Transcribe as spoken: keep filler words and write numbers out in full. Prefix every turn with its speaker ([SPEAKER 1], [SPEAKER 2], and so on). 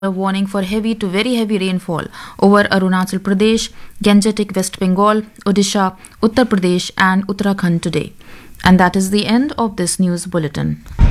[SPEAKER 1] A warning for heavy to very heavy rainfall over Arunachal Pradesh, Gangetic West Bengal, Odisha, Uttar Pradesh, and Uttarakhand today. And that is the end of this news bulletin.